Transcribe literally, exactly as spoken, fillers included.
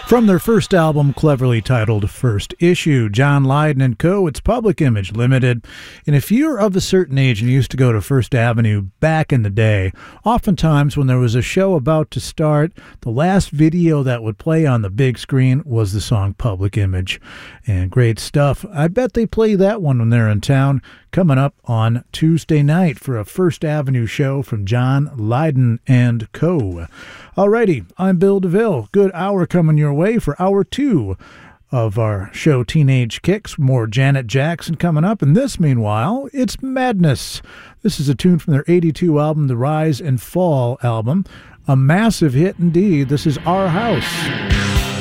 From their first album, cleverly titled First Issue, John Lydon and Co., it's Public Image Limited. And if you're of a certain age and used to go to First Avenue back in the day, oftentimes when there was a show about to start, the last video that would play on the big screen was the song Public Image. And great stuff. I bet they play that one when they're in town, coming up on Tuesday night for a First Avenue show from John Lydon and Co. Alrighty, I'm Bill DeVille. Good hour coming your way for hour two of our show Teenage Kicks. More Janet Jackson coming up. And this, meanwhile, it's Madness. This is a tune from their eighty-two album, the Rise and Fall album. A massive hit indeed. This is Our House.